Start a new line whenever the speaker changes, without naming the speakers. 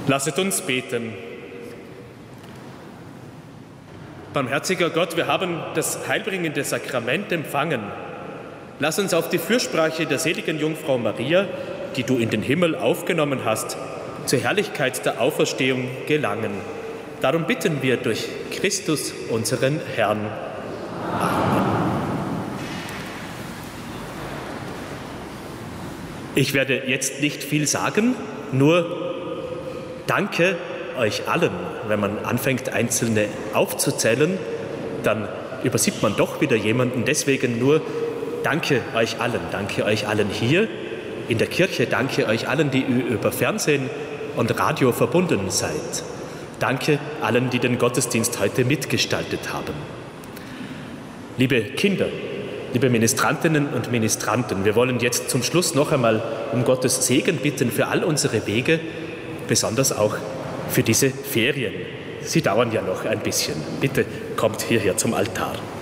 Lasset uns beten. Barmherziger Gott, wir haben das heilbringende Sakrament empfangen. Lass uns auf die Fürsprache der seligen Jungfrau Maria, die du in den Himmel aufgenommen hast, zur Herrlichkeit der Auferstehung gelangen. Darum bitten wir durch Christus, unseren Herrn. Amen. Ich werde jetzt nicht viel sagen, nur danke euch allen. Wenn man anfängt, Einzelne aufzuzählen, dann übersieht man doch wieder jemanden. Deswegen nur danke euch allen. Danke euch allen hier in der Kirche. Danke euch allen, die über Fernsehen und Radio verbunden seid. Danke allen, die den Gottesdienst heute mitgestaltet haben. Liebe Kinder, liebe Ministrantinnen und Ministranten, wir wollen jetzt zum Schluss noch einmal um Gottes Segen bitten für all unsere Wege, besonders auch für diese Ferien. Sie dauern ja noch ein bisschen. Bitte kommt hierher zum Altar.